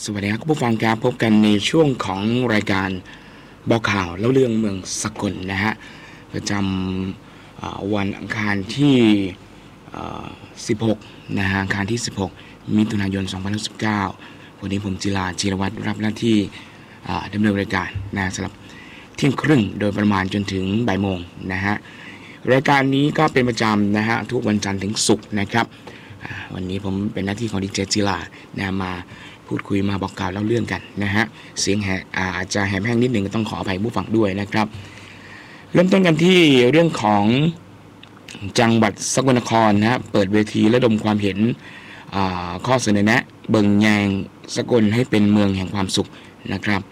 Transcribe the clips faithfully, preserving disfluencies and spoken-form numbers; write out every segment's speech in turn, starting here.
สวัสดีครับผู้ฟังครับพบกันในช่วงของรายการบอกข่าวเล่าเรื่องเมืองสกลนะฮะประจำวันอังคารที่สิบหกนะฮะอังคารที่สิบหกมิถุนายนสองพันสิบเก้าวันนี้ผมจิราจิรวัตรรับหน้าที่ดำเนินรายการนะสำหรับเที่ยงครึ่งโดยประมาณจนถึงบ่ายโมงนะฮะรายการนี้ก็เป็นประจำนะฮะทุกวันจันทร์ถึงศุกร์นะครับวันนี้ผมเป็นหน้าที่ของดีเจจิรานะมาพูดคุยมาบอกกล่าวเล่าเรื่องกันนะฮะเสียงแหบอาจจะแหบแห้งนิดหนึ่งต้องขออภัยผู้ฟังด้วยนะครับเริ่มต้นกันที่เรื่องของจังหวัดสกลนครนะฮะเปิดเวทีระดมความเห็นข้อเสนอแนะเบิ่งแยงสกลให้เป็นเมืองแห่งความสุขนะครับ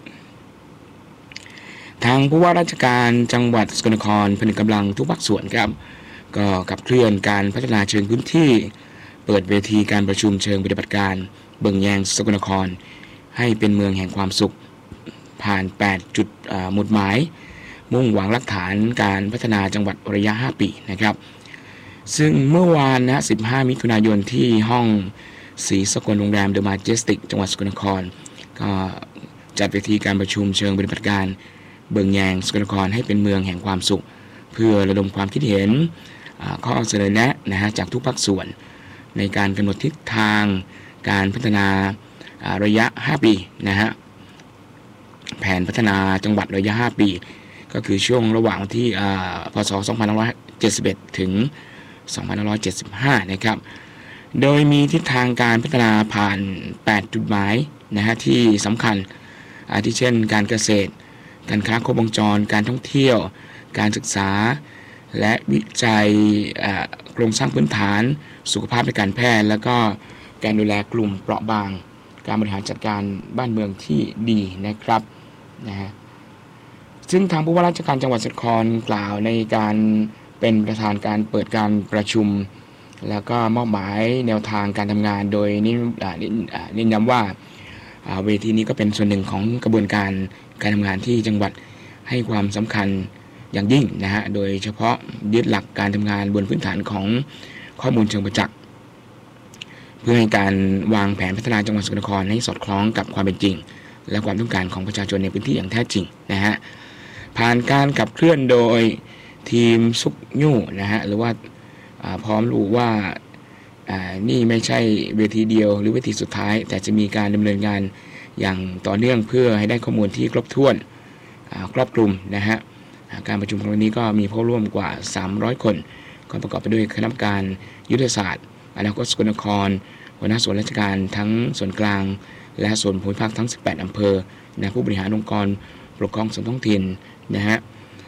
ทางผู้ว่าราชการจังหวัดสกลนครผนึกกำลังทุกภาคส่วนครับก็ขับเคลื่อนการพัฒนาเชิงพื้นที่เปิดเวทีการประชุมเชิงปฏิบัติการเบิ่งแยงสกลนครให้เป็นเมืองแห่งความสุขผ่านแปดจุดหมุดหมายมุ่งหวังหลักฐานการพัฒนาจังหวัดระยะห้าปีนะครับซึ่งเมื่อวานนะสิบห้ามิถุนายนที่ห้องศรีสกลโรงแรมเดอะมาเจสติกจังหวัดสกลนครก็จัดเวทีการประชุมเชิงปฏิบัติการเบิ่งแยงสกลนครให้เป็นเมืองแห่งความสุขเพื่อระดมความคิดเห็นข้อเสนอแนะนะฮะจากทุกภาคส่วนในการกำหนดทิศทางการพัฒนาระยะห้าปีนะฮะแผนพัฒนาจังหวัดระยะห้าปีก็คือช่วงระหว่างที่พ.ศ. สองพันห้าร้อยเจ็ดสิบเอ็ดถึงสองพันห้าร้อยเจ็ดสิบห้านะครับโดยมีทิศทางการพัฒนาผ่านแปดจุดหมายนะฮะที่สำคัญอาทิเช่นการเกษตรการค้าครบวงจรการท่องเที่ยวการศึกษาและวิจัยโครงสร้างพื้นฐานสุขภาพและการแพทย์แล้วก็การดูแลกลุ่มเปราะบางการบริหารจัดการบ้านเมืองที่ดีนะครับนะฮะซึ่งทางผู้ว่าราชการจังหวัดสกลนครกล่าวในการเป็นประธานการเปิดการประชุมแล้วก็มอบหมายแนวทางการทำงานโดยเน้นย้ำว่าเวทีนี้ก็เป็นส่วนหนึ่งของกระบวนการการทำงานที่จังหวัดให้ความสำคัญอย่างยิ่งนะฮะโดยเฉพาะยึดหลักการทำงานบนพื้นฐานของข้อมูลเชิงประจักษ์เพื่อให้การวางแผนพัฒนาจังหวัดสกลนครให้สอดคล้องกับความเป็นจริงและความต้องการของประชาชนในพื้นที่อย่างแท้จริงนะฮะผ่านการขับเคลื่อนโดยทีมซุกยู่นะฮะหรือว่าพร้อมรู้ว่านี่ไม่ใช่เวทีเดียวหรือเวทีสุดท้ายแต่จะมีการดำเนินงานอย่างต่อเนื่องเพื่อให้ได้ข้อมูลที่ครบถ้วนครอบคลุมนะฮะการประชุมครั้งนี้ก็มีผู้ร่วมกว่าสามร้อยคนก็ประกอบไปด้วยคณะกรรมการยุทธศาสตร์อนาคตสกลนครหัวหน้าส่วนราชการทั้งส่วนกลางและส่วนภูมิภาคทั้งสิบแปดอำเภอนะผู้บริหารองค์กรปกครองส่วนท้องถิ่นนะฮะ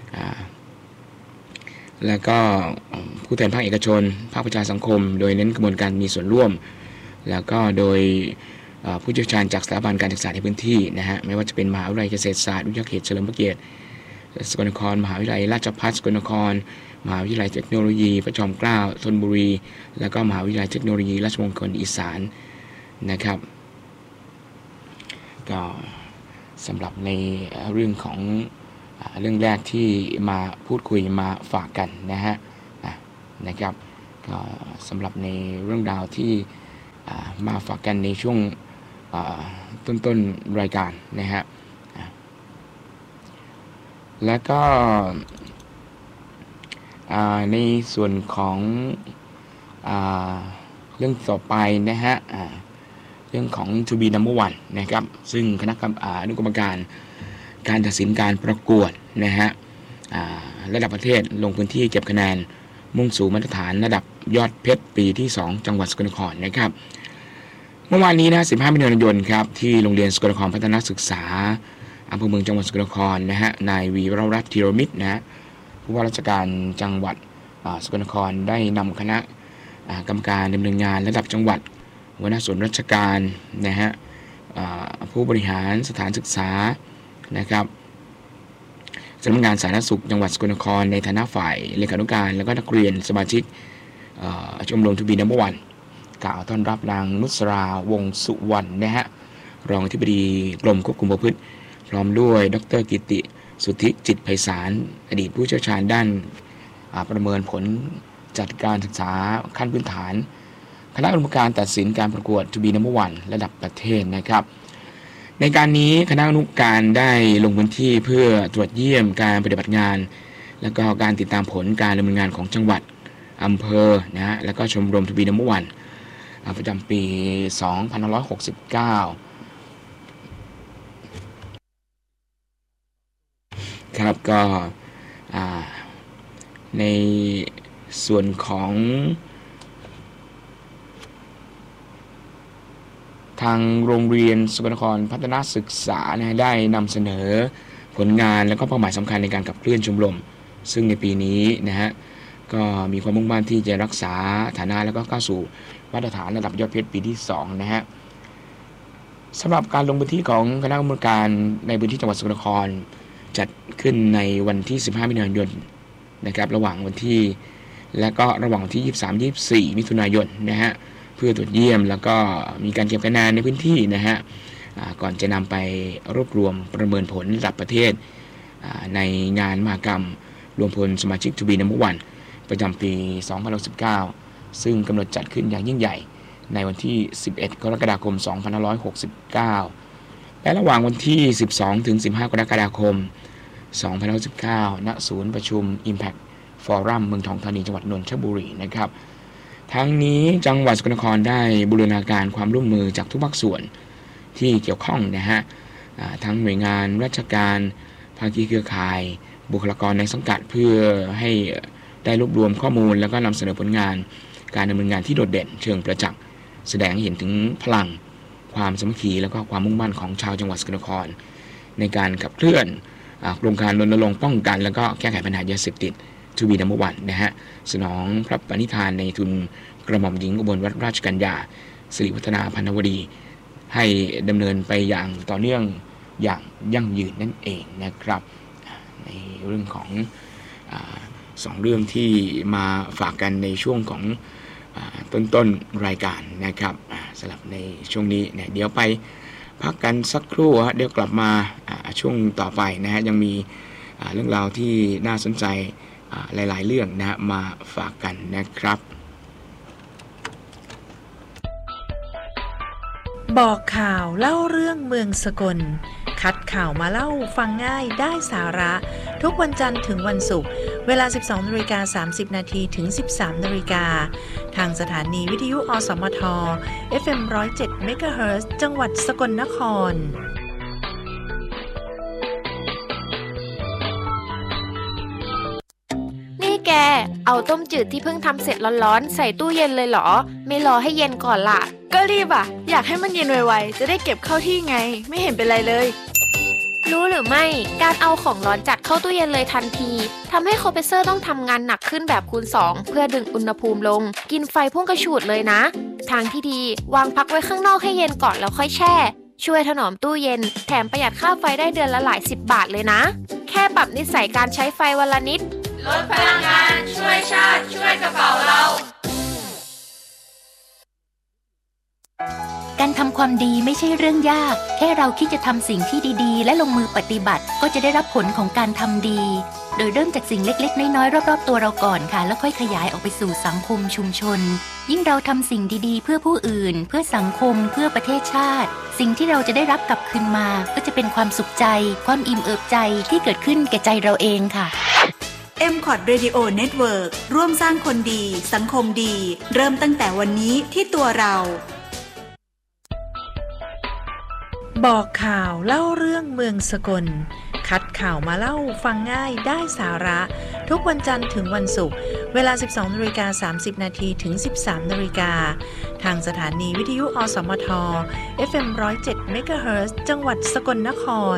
แล้วก็ผู้แทนภาคเอกชนภาคประชาสังคมโดยเน้นกระบวนการมีส่วนร่วมแล้วก็โดยผู้เชี่ยวชาญจากสถาบันการศึกษาในพื้นที่นะฮะไม่ว่าจะเป็นมหาวิทยาลัยเกษตรศาสตร์วิทยาเขตเฉลิมพระเกียรติสกลนครมหาวิทยาลัยราชภัฏสกลนครมหาวิทยาลัยเทคโนโลยีพระจอมเกล้าธนบุรีแล้วก็มหาวิทยาลัยเทคโนโลยีราชมงคลอีสานนะครับก็สำหรับในเรื่องของเรื่องแรกที่มาพูดคุยมาฝากกันนะฮะนะครับก็สำหรับในเรื่องราวที่มาฝากกันในช่วงต้นๆรายการนะฮะแล้วก็ในส่วนของเรื่องต่อไปนะฮะเรื่องของ To be number one นะครับซึ่งคณะอนุกรรมการการตัดสินการประกวดนะฮะระดับประเทศลงพื้นที่เก็บคะแนนมุ่งสู่มาตรฐานระดับยอดเพชรปีที่สองจังหวัดสกลนครนะครับเมื่อวานนี้นะสิบห้ามิถุนายนครับที่โรงเรียนสกลนครพัฒนาศึกษาอำเภอเมืองจังหวัดสกลนครนะฮะนายวีรรัตน์ธีรมิตรนะฮะผู้ว่าราชการจังหวัดสกลนครได้นำคณะกรรมการดำเนินงานระดับจังหวัดหัวหน้าส่วนราชการนะฮะผู้บริหารสถานศึกษานะครับสำนักงานสาธารณสุขจังหวัดสกลนครในฐานะฝ่ายเลขานุการแล้วก็นักเรียนสมาชิกชมรมทูบีนัมเบอร์วันกล่าวต้อนรับนางนุสราวงสุวรรณนะฮะรองอธิบดีกรมควบคุมประพฤติพร้อมด้วยดร.กิติสุทธิจิตไพศาลอดีตผู้เชี่ยวชาญด้านประเมินผลจัดการศึกษาขั้นพื้นฐานคณะกรรมการตัดสินการประกวด To be Number One ระดับประเทศนะครับในการนี้คณะกรรมการได้ลงพื้นที่เพื่อตรวจเยี่ยมการปฏิบัติงานและก็การติดตามผลการดำเนินงานของจังหวัดอำเภอนะฮะและก็ชมรม To be Number One ประจำปี สองพันห้าร้อยหกสิบเก้า ครับก็ในส่วนของทางโรงเรียนสกลนครพัฒนาศึกษานะได้นำเสนอผลงานและก็เป้าหมายสำคัญในการขับเคลื่อนชมรมซึ่งในปีนี้นะฮะก็มีความมุ่งมั่นที่จะรักษาฐานะและก็ก้าวสู่มาตรฐานระดับยอดเพชรปีที่สองนะฮะสำหรับการลงพื้นที่ของคณะกรรมการในพื้นที่จังหวัดสกลนครจัดขึ้นในวันที่สิบห้ามิถุนายนนะครับระหว่างวันที่และก็ระหว่างวันที่ยี่สิบสาม ยี่สิบสี่มิถุนายนนะฮะเพื่อตรวจเยี่ยมแล้วก็มีการเก็บคะแนนในพื้นที่นะฮะก่อนจะนำไปรวบรวมประเมินผลระดับประเทศในงานมหกรรมรวมพลสมาชิก To be Number One ประจำปี สองพันสิบเก้า ซึ่งกำหนดจัดขึ้นอย่างยิ่งใหญ่ในวันที่ สิบเอ็ด กรกฎาคม สองพันห้าร้อยหกสิบเก้า และระหว่างวันที่ สิบสอง ถึง สิบห้า กรกฎาคม สองพันห้าร้อยสิบเก้า ณ ศูนย์ประชุม Impact Forum เมืองทองธานีจังหวัดนนทบุรีนะครับทั้งนี้จังหวัดสกลนครได้บูรณาการความร่วมมือจากทุกภาคส่วนที่เกี่ยวข้องนะฮะทั้งหน่วยงานราชการภาคีเครือข่ายบุคลากรในสังกัดเพื่อให้ได้รวบรวมข้อมูลแล้วก็นำเสนอผลงานการดำเนินงานที่โดดเด่นเชิงประจักษ์แสดงให้เห็นถึงพลังความสามัคคีแล้วก็ความมุ่งมั่นของชาวจังหวัดสกลนครในการขับเคลื่อนโครงการรณรงค์ป้องกันแล้วก็แก้ไขปัญหายาเสพติดTo be Number One นะฮะสนองพระปณิธานในทุนกระหม่อมหญิงอุบลราชกัญญาสิริวัฒนาพันธวดีให้ดำเนินไปอย่างต่อเนื่องอย่างยั่งยืนนั่นเองนะครับในเรื่องของอ่าสองเรื่องที่มาฝากกันในช่วงของต้นๆรายการนะครับสำหรับในช่วงนี้เนี่ยเดี๋ยวไปพักกันสักครู่ฮะเดี๋ยวกลับมาช่วงต่อไปนะฮะยังมีเรื่องราวที่น่าสนใจหลายๆเรื่องนะมาฝากกันนะครับบอกข่าวเล่าเรื่องเมืองสกลคัดข่าวมาเล่าฟังง่ายได้สาระทุกวันจันทร์ถึงวันศุกร์เวลา สิบสองนาฬิกาสามสิบนาที ถึง สิบสามนาฬิกาทางสถานีวิทยุอสมท เอฟ เอ็ม หนึ่งร้อยเจ็ด เมกะเฮิรตซ์ จังหวัดสกลนครแกเอาต้มจืดที่เพิ่งทำเสร็จร้อนๆใส่ตู้เย็นเลยเหรอไม่รอให้เย็นก่อนล่ะก็รีบอ่ะอยากให้มันเย็นไวๆจะได้เก็บเข้าที่ไงไม่เห็นเป็นไรเลยรู้หรือไม่การเอาของร้อนจัดเข้าตู้เย็นเลยทันทีทำให้คอมเพรสเซอร์ต้องทำงานหนักขึ้นแบบคูณสองเพื่อดึงอุณหภูมิลงกินไฟพุ่งกระฉูดเลยนะทางที่ดีวางพักไว้ข้างนอกให้เย็นก่อนแล้วค่อยแช่ช่วยถนอมตู้เย็นแถมประหยัดค่าไฟได้เดือนละหลายสิบบาทเลยนะแค่ปรับนิสัยการใช้ไฟวันละนิดลดพลังงานช่วยชาติช่วยกระเป๋าเราการทำความดีไม่ใช่เรื่องยากแค่เราคิดจะทำสิ่งที่ดีๆและลงมือปฏิบัติก็จะได้รับผลของการทำดีโดยเริ่มจากสิ่งเล็กๆน้อยๆรอบๆตัวเราก่อนค่ะแล้วค่อยขยายออกไปสู่สังคมชุมชนยิ่งเราทำสิ่งดีๆเพื่อผู้อื่นเพื่อสังคมเพื่อประเทศชาติสิ่งที่เราจะได้รับกลับคืนมาก็จะเป็นความสุขใจความอิ่มเอิบใจที่เกิดขึ้นแก่ใจเราเองค่ะเอ็ม คอท Radio Network ร่วมสร้างคนดีสังคมดีเริ่มตั้งแต่วันนี้ที่ตัวเราบอกข่าวเล่าเรื่องเมืองสกลคัดข่าวมาเล่าฟังง่ายได้สาระทุกวันจันทร์ถึงวันศุกร์เวลา สิบสองนาฬิกาสามสิบนาที ถึง สิบสามนาฬิกาทางสถานีวิทยุอสมท เอฟ เอ็ม หนึ่งร้อยเจ็ด เมกะเฮิรตซ์ จังหวัดสกลนคร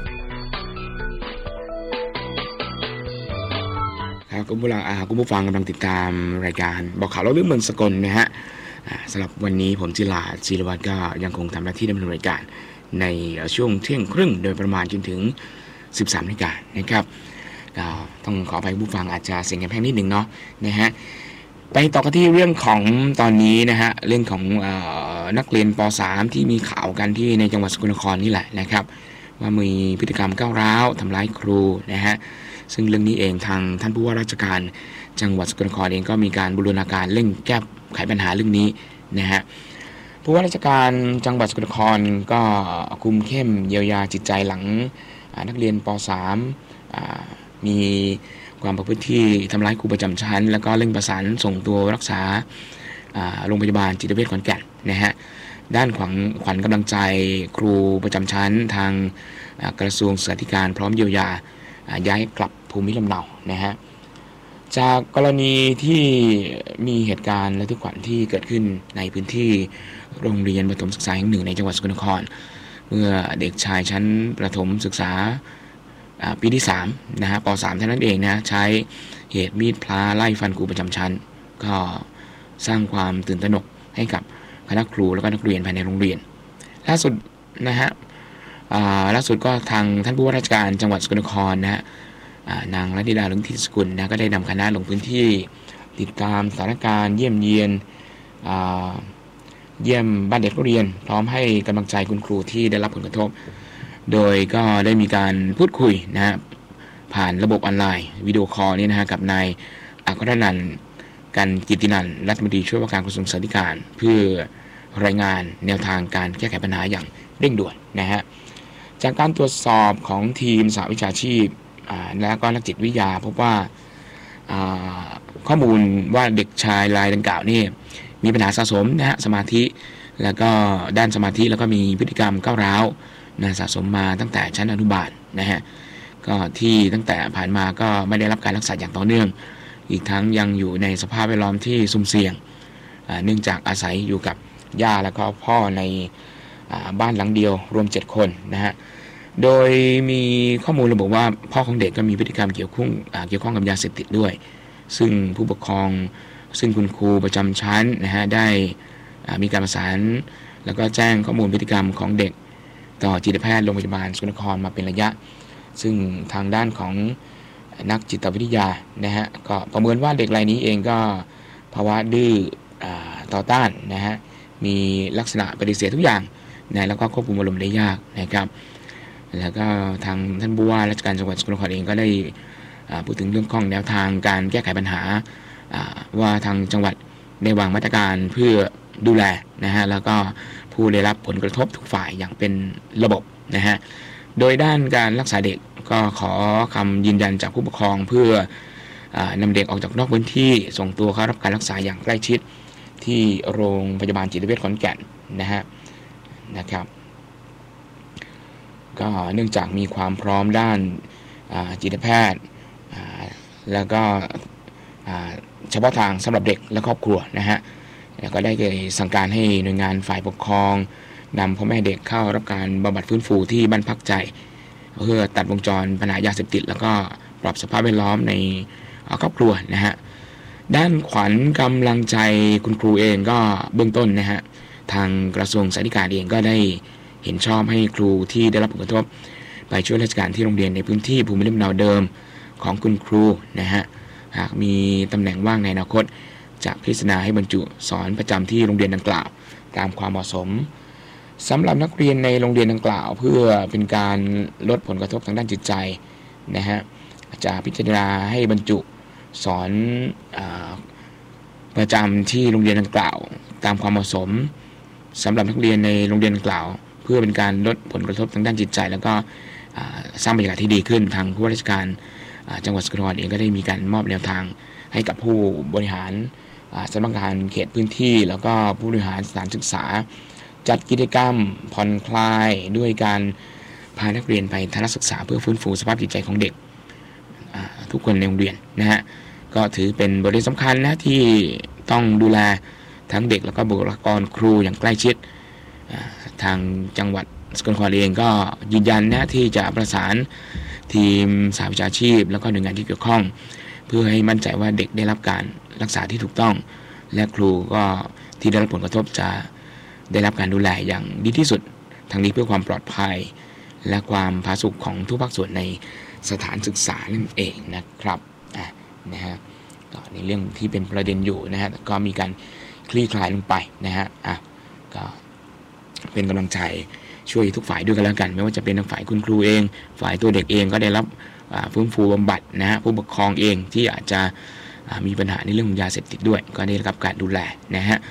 ครับคุณผู้ฟังคุณผู้ฟังกำลังติดตามรายการบอกข่าวเล่าเรื่องเมืองสกลนะฮะสำหรับวันนี้ผมจิราศิรวัฒน์ก็ยังคงทำหน้าที่ดำเนินรายการในช่วงเที่ยงครึ่งโดยประมาณจนถึง สิบสามนาฬิกานะครับก็ต้องขออภัยผู้ฟังอาจจะเสียงแผ่วนิดนึงเนาะนะฮะไปต่อกันที่เรื่องของตอนนี้นะฮะเรื่องของเอ่อนักเรียนป .สาม ที่มีข่าวกันที่ในจังหวัดสกลนครนี่แหละนะครับว่ามีพฤติกรรมก้าวร้าวทำร้ายครูนะฮะซึ่งเรื่องนี้เองทางท่านผู้ว่าราชการจังหวัดสกลนครเองก็มีการบูรณาการเร่งแก้ไขปัญหาเรื่องนี้นะฮะผู้ว่าราชการจังหวัดสกลนครก็คุมเข้มเยียวยาจิตใจหลังนักเรียนป .สาม มีความประพฤติที่ทำร้ายครูประจำชั้นแล้วก็เร่งประสานส่งตัวรักษาโรงพยาบาลจิตเวชขอนแก่นนะฮะด้านขวัญขวัญกำลังใจครูประจำชั้นทางกระทรวงศึกษาธิการพร้อมเยียวยาย้ายกลับภูมิลำเนานะฮะจากกรณีที่มีเหตุการณ์ระทึกขวัญที่เกิดขึ้นในพื้นที่โรงเรียนประถมศึกษาแห่งหนึ่งในจังหวัดสกลนครเมื่อเด็กชายชั้นประถมศึกษาปีที่สามนะฮะป .สาม เท่านั้นเองนะใช้เหตุมีดพระไล่ฟันครูประจำชั้นก็สร้างความตื่นตระหนกให้กับคณะครูและก็นักเรียนภายในโรงเรียนล่าสุดนะฮะล่าสุดก็ทางท่านผู้ว่าราชการจังหวัดสกลนครนะฮะนางรัตติดา ลึงทิสกุลนะก็ได้นำคณะลงพื้นที่ติดตามสถานการณ์เยี่ยมเยียนเยี่ยมบ้านเด็กนักเรียนพร้อมให้กำลังใจคุณครูที่ได้รับผลกระทบโดยก็ได้มีการพูดคุยนะฮะผ่านระบบออนไลน์วิดีโอคอลนี่นะฮะกับนายอัครนันท์กันกิตินันท์รัฐมนตรีช่วยว่าการกระทรวงศึกษาธิการเพื่อรายงานแนวทางการแก้ไขปัญหาอย่างเร่งด่วนนะฮะจากการตรวจสอบของทีมสหวิชาชีพและก็นักจิตวิทยาพบว่าข้อมูลว่าเด็กชายรายดังกล่าวนี่มีปัญหาสะสมนะฮะสมาธิแล้วก็ด้านสมาธิแล้วก็มีพฤติกรรมก้าวร้าวนะสะสมมาตั้งแต่ชั้นอนุบาลนะฮะก็ที่ตั้งแต่ผ่านมาก็ไม่ได้รับการรักษาอย่างต่อเนื่องอีกทั้งยังอยู่ในสภาพแวดล้อมที่สุ่มเสี่ยงเนื่องจากอาศัยอยู่กับย่าแล้วก็พ่อในบ้านหลังเดียวรวมเจ็ดคนนะฮะโดยมีข้อมูลระบุว่าพ่อของเด็กก็มีพฤติกรรมเกี่ยวข้องเกี่ยวข้องกับยาเสพติดด้วยซึ่งผู้ปกครองซึ่งคุณครูประจำชั้นนะฮะได้มีการประสานแล้วก็แจ้งข้อมูลพฤติกรรมของเด็กต่อจิตแพทย์โรงพยาบาลสกลนครมาเป็นระยะซึ่งทางด้านของนักจิตวิทยานะฮะก็ประเมินว่าเด็กรายนี้เองก็ภาวะดื้อต่อต้านนะฮะมีลักษณะปฏิเสธทุกอย่างนะแล้วก็ควบคุมอารมณ์ได้ยากนะครับแล้วก็ทางท่านผู้ว่าราชการจังหวัดสกลนครเองก็ได้พูดถึงเรื่องของแนวทางการแก้ไขปัญหาว่าทางจังหวัดได้วางมาตรการเพื่อดูแลนะฮะแล้วก็ผู้ได้รับผลกระทบทุกฝ่ายอย่างเป็นระบบนะฮะโดยด้านการรักษาเด็กก็ขอคำยืนยันจากผู้ปกครองเพื่อนำเด็กออกจากนอกพื้นที่ส่งตัวเข้ารับการรักษาอย่างใกล้ชิดที่โรงพยาบาลจิตเวชขอนแก่นนะฮะนะครับก็เนื่องจากมีความพร้อมด้านจิตแพทย์แล้วก็เฉพาะทางสำหรับเด็กและครอบครัวนะฮะแล้วก็ได้สั่งการให้หน่วยงานฝ่ายปกครองนำพ่อแม่เด็กเข้ารับการบำบัดฟื้นฟูที่บ้านพักใจเพื่อตัดวงจรปัญหายาเสพติดแล้วก็ปรับสภาพแวดล้อมในครอบครัวนะฮะด้านขวัญกำลังใจคุณครูเองก็เบื้องต้นนะฮะทางกระทรวงศึกษาธิการเองก็ได้เห็นชอบให้ครูที่ได้รับผลกระทบไปช่วยราชการที่โรงเรียนในพื้นที่ภูมิลำเนาเดิมของคุณครูนะฮะหากมีตำแหน่งว่างในอนาคตจะพิจารณาให้บรรจุสอนประจำที่โรงเรียนดังกล่าวตามความเหมาะสมสำหรับนักเรียนในโรงเรียนดังกล่าวเพื่อเป็นการลดผลกระทบทางด้านจิตใจนะฮะจะพิจารณาให้บรรจุสอนประจำที่โรงเรียนดังกล่าวตามความเหมาะสมสำหรับนักเรียนในโรงเรียนดังกล่าวเพื่อเป็นการลดผลกระทบทางด้านจิตใจแล้วก็สร้างบรรยากาศที่ดีขึ้นทางผู้ว่าราชการจังหวัดสกลนครเองก็ได้มีการมอบแนวทางให้กับผู้บริหารสำนักงานเขตพื้นที่แล้วก็ผู้บริหารสถานศึกษาจัดกิจกรรมผ่อนคลายด้วยการพานักเรียนไปทัศนศึกษาเพื่อฟื้นฟูสภาพจิตใจของเด็กทุกคนในโรงเรียนนะฮะก็ถือเป็นบทเรียนสำคัญนะที่ต้องดูแลทั้งเด็กแล้วก็บุคลากรครูอย่างใกล้ชิดทางจังหวัดสกลนครเองก็ยืนยันนะที่จะประสานทีมสหวิชาชีพแล้วก็หน่วยงานที่เกี่ยวข้องเพื่อให้มั่นใจว่าเด็กได้รับการรักษาที่ถูกต้องและครูก็ที่ได้รับผลกระทบจะได้รับการดูแลอย่างดีที่สุดทั้งนี้เพื่อความปลอดภัยและความผาสุกของทุกภาคส่วนในสถานศึกษานั่นเองนะครับอ่ะนะฮะก็ในเรื่องที่เป็นประเด็นอยู่นะฮะก็มีการคลี่คลายลงไปนะฮะอ่ะก็เป็นกำลังใจช่วยทุกฝ่ายด้วยกันแล้วกันไม่ว่าจะเป็นฝ่ายคุณครูเองฝ่ายตัวเด็กเองก็ได้รับฟื้นฟูบำบัดนะฮะผู้ปกครองเองที่อาจจะมีปัญหาในเรื่องของยาเสพติดด้วยก็ได้รับการดูแลนะฮะ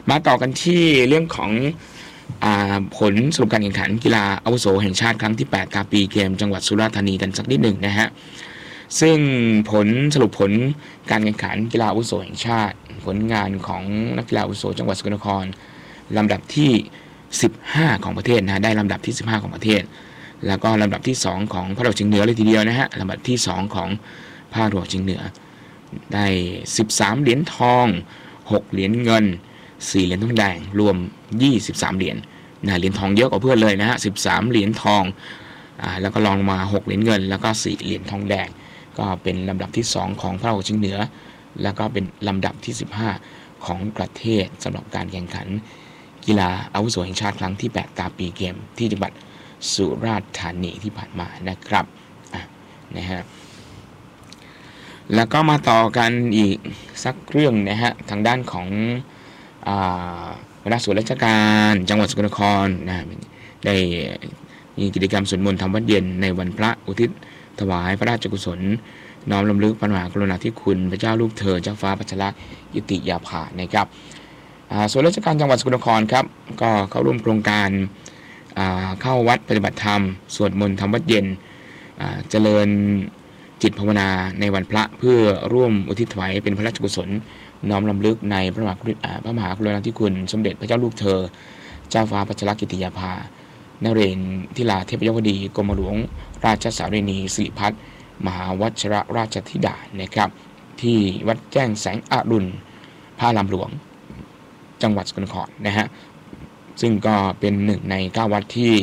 มาต่อกันที่เรื่องของอาผลสรุปการแข่งขันกีฬาอาวุโสแห่งชาติครั้งที่แปดกาปีเกมจังหวัดสุราษฎร์ธานีกันสักนิดหนึ่งนะฮะซึ่งผลสรุปผลการแข่งขันกีฬาอาวุโสแห่งชาติผลงานของนักกีฬาอาวุโสจังหวัดสกลนครลำดับที่สิบห้าของประเทศนะได้ลำดับที่สิบห้าของประเทศแล้วก็ลำดับที่สองของภาคตะวันออกเฉียงเหนือเลยทีเดียวนะฮะลำดับที่สองของภาคตะวันออกเฉียงเหนือได้สิบสามเหรียญทองหกเหรียญเงินสี่เหรียญทองแดงรวมยี่สิบสามเหรียญนะเหรียญทองเยอะกว่าเพื่อนเลยนะฮะสิบสามเหรียญทองอ่าแล้วก็รองมาหกเหรียญเงินแล้วก็สี่เหรียญทองแดงก็เป็นลำดับที่สองของภาคตะวันออกเฉียงเหนือแล้วก็เป็นลำดับที่สิบห้าของประเทศสำหรับการแข่งขันกีฬาอาวุโสแห่งชาติครั้งที่แปดกาปีเกมที่จังหวัดสุราษฎร์ธานีที่ผ่านมานะครับอ่ะนะฮะแล้วก็มาต่อกันอีกสักเรื่องนะฮะทางด้านของอ่าคณะส่วนราชการจังหวัดสกลนครนะได้มีกิจกรรมสวดมนต์ทำวัดเย็นในวันพระอุทิศถวายพระราชกุศลน้อมรำลึกพระมหากรุณาธิคุณพระเจ้าลูกเธอเจ้าฟ้าพัชรกิติยาภานะครับส่วนราชการจังหวัดสกลนครครับก็เข้าร่วมโครงการเข้าวัดปฏิบัติธรรมสวดมนต์ทำวัดเย็นเจริญจิตภาวนาในวันพระเพื่อร่วมอุทิศถวายเป็นพระราชกุศลน้อมรำลึกในพระมหากรุณาพระมหากรุณาธิคุณสมเด็จพระเจ้าลูกเธอเจ้าฟ้าพัชรกิติยาภานเรศทิลาเทพยวดีกรมหลวงราชสารินีสิริพัฒน์มหาวัชรราชธิดานะครับที่วัดแจ้งแสงอรุณพระรามหลวงจังหวัดสกลนครนะฮะซึ่งก็เป็นหนึ่งในเก้าวัดที่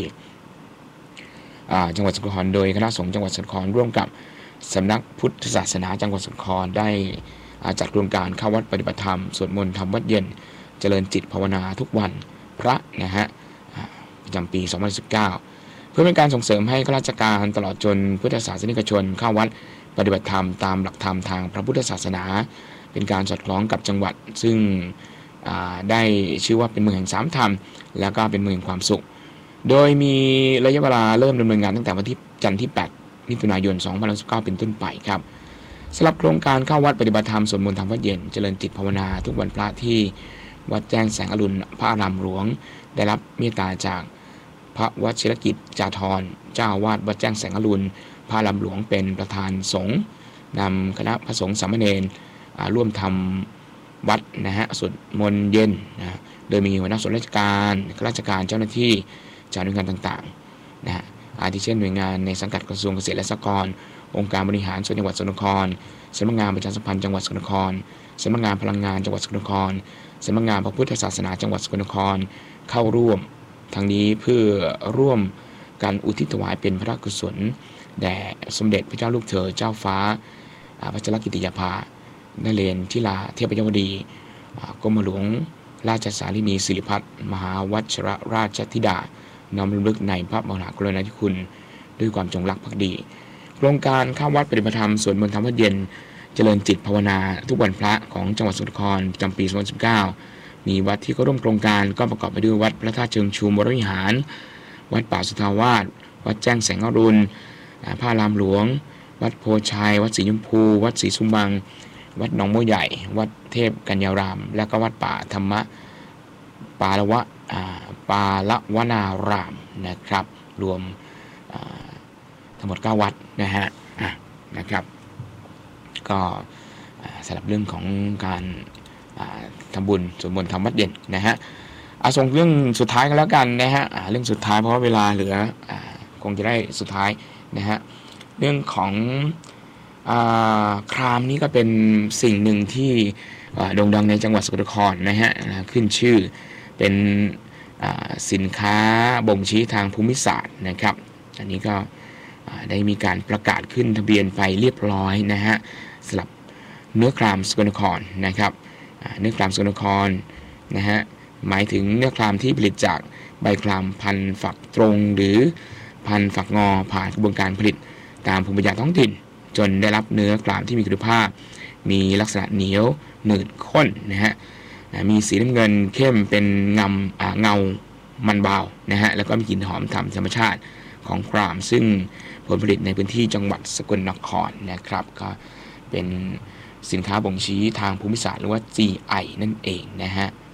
จังหวัดสกลนครโดยคณะสงฆ์จังหวัดสกลนครร่วมกับสำนักพุทธศาสนาจังหวัดสกลนครได้จัดโครงการเข้าวัดปฏิบัติธรรมสวดมนต์ทำวัดเย็นเจริญจิตภาวนาทุกวันพระนะฮะประจำปีสองพันสิบเก้าเพื่อเป็นการส่งเสริมให้ข้าราชการตลอดจนพุทธศาสนิกชนเข้าวัดปฏิบัติธรรมตามหลักธรรมทางพระพุทธศาสนาเป็นการสอดคล้องกับจังหวัดซึ่งได้ชื่อว่าเป็นเมืองแห่งสามธรรมแล้วก็เป็นเมืองแห่งความสุขโดยมีระยะเวลาเริ่มดำเนินงานตั้งแต่วันที่จันทร์ที่แปดมิถุนายนสองพันสิบเก้าเป็นต้นไปครับสำหรับโครงการเข้าวัดปฏิบัติธรรมสวดมนต์ทำวัดเย็นเจริญจิตภาวนาทุกวันพระที่วัดแจ้งแสงอรุณพระอารามหลวงได้รับเมตตาจากพระวชิรกิจจาธรเจ้าวาดวัดแจ้งแสงอรุณพระอารามหลวงเป็นประธานสงฆ์นำคณะพระสงฆ์สามเณรร่วมทำวัดนะฮะสวดมนต์เย็นนะโดยมีหัวหน้าส่วนราชการข้าราชการเจ้าหน้าที่จากหน่วยงานต่างๆนะฮะอาทิเช่นหน่วยงานในสังกัดกระทรวงเกษตรและสหกรณ์องค์การบริหารส่วนจังหวัดสกลนครสำนักงานประชาสัมพันธ์จังหวัดสกลนครสำนักงานพลังงานจังหวัดสกลนครสำนักงานพระพุทธศาสนาจังหวัดสกลนครเข้าร่วมทั้งนี้เพื่อร่วมการอุทิศถวายเป็นพระราชกุศลแด่สมเด็จพระเจ้าลูกเธอเจ้าฟ้าพัชรกิติยาภานเรศทิลาเทพยวดีกรมหลวงราชสารินีสิริพัฒน์มหาวัชรราชธิดาน้อมรำลึกในพระมหากรุณาธิคุณด้วยความจงรักภักดีโครงการเข้าวัดปฏิบัติธรรมสวดมนต์ทำวัดเย็นเจริญจิตภาวนาทุกวันพระของจังหวัดสกลนครประจำปีสองพันสิบเก้ามีวัดที่เข้าร่วมโครงการก็ประกอบไปด้วยวัดพระธาตุเชิงชุมวรวิหารวัดป่าสุทาวาสวัดแจ้งแสงอรุณพระอารามหลวงวัดโพชัยวัดศรีชมพูวัดศรีสุบังวัดหนองบัวใหญ่วัดเทพกัญญารามและก็วัดป่าธรรมะปาละวะปาละวนารามนะครับรวมทั้งหมดเก้าวัดนะฮะนะครับก็สำหรับเรื่องของการทำบุญสวดมนต์ทำวัดเย็นนะฮะเอาส่งเรื่องสุดท้ายกันแล้วกันนะฮะเรื่องสุดท้ายเพราะว่าเวลาเหลือคงจะได้สุดท้ายนะฮะเรื่องของครามนี้ก็เป็นสิ่งหนึ่งที่โด่งดังในจังหวัดสกลนครนะฮะขึ้นชื่อเป็นสินค้าบ่งชี้ทางภูมิศาสตร์นะครับอันนี้ก็ได้มีการประกาศขึ้นทะเบียนไปเรียบร้อยนะฮะสำหรับเนื้อครามสกลนครนะครับเนื้อครามสกลนครนะฮะหมายถึงเนื้อครามที่ผลิตจากใบครามพันธุ์ฝักตรงหรือพันธุ์ฝักงอผ่านกระบวนการผลิตตามภูมิปัญญาท้องถิ่นจนได้รับเนื้อกลามที่มีคุณภาพมีลักษณะเหนียวหนืดข้นนะฮะมีสีน้ำเงินเข้มเป็นเงาเงามันเบานะฮะแล้วก็มีกลิ่นหอมธรรมธรรมชาติของกลามซึ่งผลผลิตในพื้นที่จังหวัดสกลนครนะครับก็เป็นสินค้าบ่งชี้ทางภูมิศาสตร์หรือว่า จี ไอ นั่นเองนะฮะ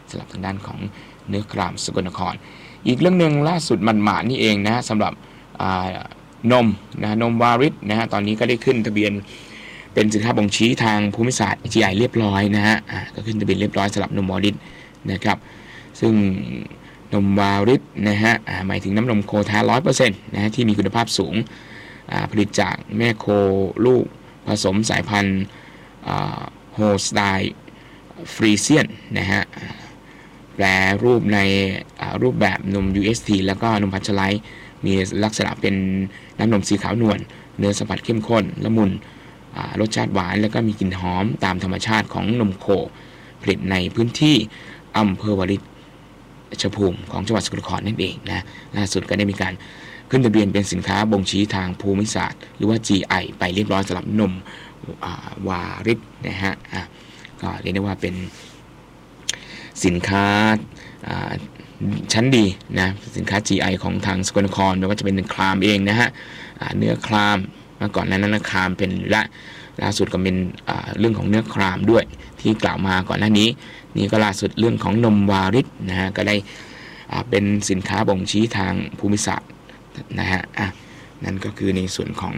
สำหรับทางด้านของเนื้อครามสกลนครอีกเรื่องหนึ่งล่าสุดมันหมานี่เองนะฮะสำหรับนมนะนมวาริสนะฮะตอนนี้ก็ได้ขึ้นทะเบียนเป็นสินค้าบ่งชี้ทางภูมิศาสตร์ จี ไอ เรียบร้อยนะฮะก็ขึ้นทะเบียนเรียบร้อยสำหรับนมวาริสนะครับซึ่งนมวาริสนะฮะหมายถึงน้ำนมโคแท้ ร้อยเปอร์เซ็นต์ นะฮะที่มีคุณภาพสูงผลิตจากแม่โคลูกผสมสายพันธุ์โฮสไตน์ฟรีเซียนนะฮะแปรรูปในรูปแบบนม ยู เอส ที แล้วก็นมพัชไลท์มีลักษณะเป็นน้ำนมสีขาวนวลเนื้อสัมผัสเข้มข้นละมุนรสชาติหวานแล้วก็มีกลิ่นหอมตามธรรมชาติของนมโคผลิตในพื้นที่อำเภอวาริชภูมิของจังหวัดสกลนครนั่นเองนะล่าสุดก็ได้มีการขึ้นทะเบียนเป็นสินค้าบ่งชี้ทางภูมิศาสตร์หรือว่า จี ไอ ไปเรียบร้อยสำหรับนมวาริสนะฮะก็เรียกได้ว่าเป็นสินค้าชั้นดีนะสินค้า จี ไอ ของทางสกลนครไม่ว่าจะเป็นครามเองนะฮะเนื้อครามเมื่อก่อนนั้นนะครามเป็นละล่าสุดก็เป็นเรื่องของเนื้อครามด้วยที่กล่าวมาก่อนหน้านี้นี่ก็ล่าสุดเรื่องของนมวาริสนะฮะก็ได้เป็นสินค้าบ่งชี้ทางภูมิศาสตร์นะฮะนั่นก็คือในส่วนของ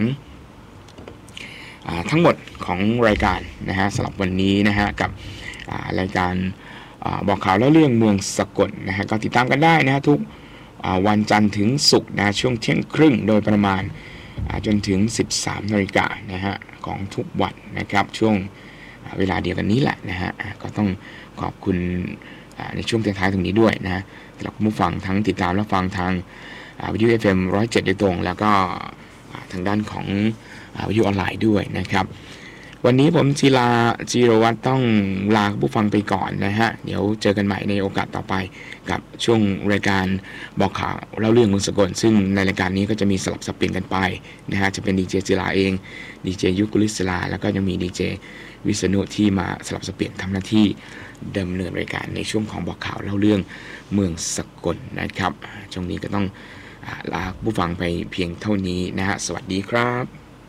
ทั้งหมดของรายการนะฮะสำหรับวันนี้นะฮะกับรายการบอกข่าวแล้วเรื่องเมืองสกลนะฮะก็ติดตามกันได้นะฮะทุกวันจันทร์ถึงศุกร์นะช่วงเที่ยงครึ่งโดยประมาณจนถึง สิบสามนาฬิกานะฮะของทุกวันนะครับช่วงเวลาเดียวกันนี้แหละนะฮะก็ต้องขอบคุณในช่วงท้ายๆตรงนี้ด้วยนะสำหรับผู้ฟังทั้งติดตามและฟังทางวิทยุ เอฟ เอ็ม หนึ่งร้อยเจ็ดโดยตรงแล้วก็ทางด้านของวิทยุออนไลน์ด้วยนะครับวันนี้ผมจีราจีรวัตรต้องลาผู้ฟังไปก่อนนะฮะเดี๋ยวเจอกันใหม่ในโอกาสต่อไปกับช่วงรายการบอกข่าวเล่าเรื่องเมืองสกลซึ่งในรายการนี้ก็จะมีสลับสับเปลี่ยนกันไปนะฮะจะเป็นดีเจจีราเองดีเจยุกุลิศลาแล้วก็ยังมีดีเจวิษณุที่มาสลับสับเปลี่ยนทำหน้าที่ดำเนินรายการในช่วงของบอกข่าวเล่าเรื่องเมืองสกลนะครับช่วงนี้ก็ต้องลาผู้ฟังไปเพียงเท่านี้นะฮะสวัสดีครับ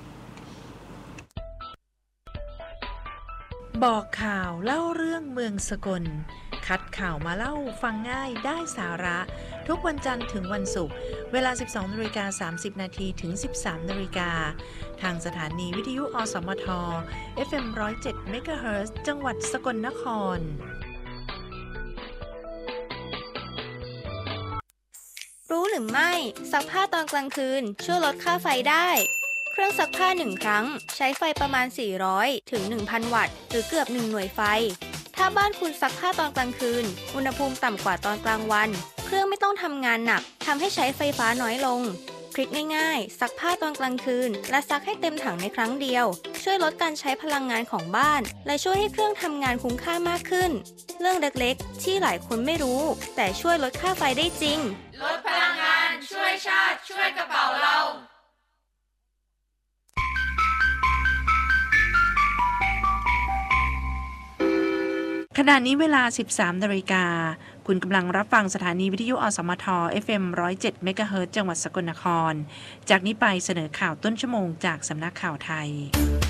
บอกข่าวเล่าเรื่องเมืองสกลคัดข่าวมาเล่าฟังง่ายได้สาระทุกวันจันทร์ถึงวันศุกร์เวลา สิบสองนาฬิกาสามสิบนาทีถึง สิบสามนาฬิกาทางสถานีวิทยุอสมท เอฟ เอ็ม หนึ่งร้อยเจ็ด เมกะเฮิรตซ์จังหวัดสกลนครรู้หรือไม่ซักผ้าตอนกลางคืนช่วยลดค่าไฟได้เครื่องซักผ้าหนึ่งครั้งใช้ไฟประมาณสี่ร้อยถึง หนึ่งพัน วัตต์หรือเกือบหนึ่งหน่วยไฟถ้าบ้านคุณซักผ้าตอนกลางคืนอุณหภูมิต่ำกว่าตอนกลางวันเครื่องไม่ต้องทำงานหนักทำให้ใช้ไฟฟ้าน้อยลงทริคง่ายๆซักผ้าตอนกลางคืนและซักให้เต็มถังในครั้งเดียวช่วยลดการใช้พลังงานของบ้านและช่วยให้เครื่องทำงานคุ้มค่ามากขึ้นเรื่องเล็กๆที่หลายคนไม่รู้แต่ช่วยลดค่าไฟได้จริงลดพลังงานช่วยชาติช่วยกระเป๋าเราขณะนี้เวลา สิบสามนาฬิกาคุณกำลังรับฟังสถานีวิทยุอสมท เอฟ เอ็ม หนึ่งร้อยเจ็ด เมกะเฮิรตซ์จังหวัดสกลนครจากนี้ไปเสนอข่าวต้นชั่วโมงจากสำนักข่าวไทย